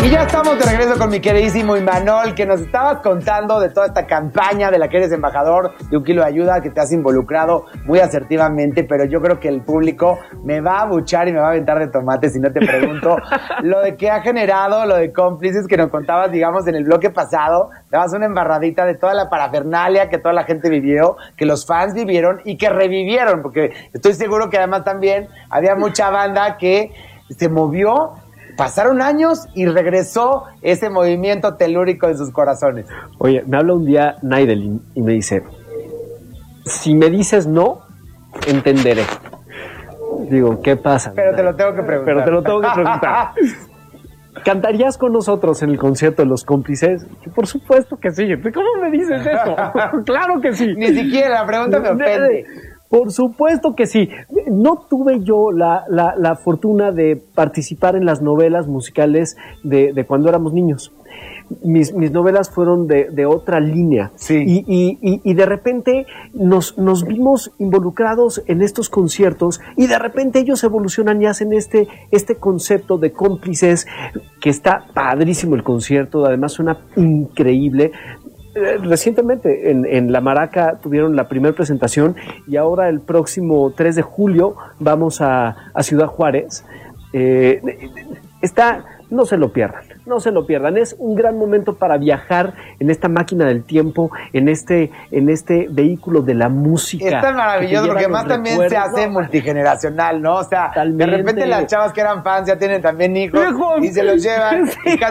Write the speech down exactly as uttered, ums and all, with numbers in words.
Y ya estamos de regreso con mi queridísimo Imanol, que nos estabas contando de toda esta campaña de la que eres embajador de Un Kilo de Ayuda, que te has involucrado muy asertivamente, pero yo creo que el público me va a abuchar y me va a aventar de tomate si no te pregunto lo de que ha generado, lo de cómplices que nos contabas, digamos, en el bloque pasado. Dabas una embarradita de toda la parafernalia que toda la gente vivió, que los fans vivieron y que revivieron, porque estoy seguro que además también había mucha banda que se movió. Pasaron años y regresó ese movimiento telúrico en sus corazones. Oye, me habla un día Naidelin y me dice, si me dices no, entenderé. Digo, ¿qué pasa? Pero te lo tengo que preguntar. Pero te lo tengo que preguntar. ¿Cantarías con nosotros en el concierto de Los Cómplices? Por supuesto que sí. ¿Cómo me dices eso? Claro que sí. Ni siquiera, la pregunta me ofende. Por supuesto que sí. No tuve yo la, la, la fortuna de participar en las novelas musicales de, de cuando éramos niños. Mis, mis novelas fueron de, de otra línea. Sí. Y, y, y, y de repente nos, nos vimos involucrados en estos conciertos y de repente ellos evolucionan y hacen este, este concepto de cómplices, que está padrísimo el concierto, además suena increíble. Recientemente en, en La Maraca tuvieron la primera presentación y ahora el próximo tres de julio vamos a, a Ciudad Juárez. Eh, está, no se lo pierdan, no se lo pierdan. Es un gran momento para viajar en esta máquina del tiempo, en este, en este vehículo de la música. Es tan maravilloso porque además también recuerdos. Se hace multigeneracional, ¿no? O sea, totalmente. De repente las chavas que eran fans ya tienen también hijos, hijos. Y se los llevan. Sí. Y